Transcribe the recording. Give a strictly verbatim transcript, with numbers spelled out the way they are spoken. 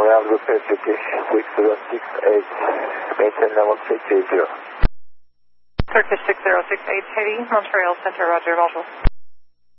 Montreal, Group British, six zero six eight, maintain level six eight zero. Turkish six zero six eight, Haiti, Montreal Center, Roger, Visual.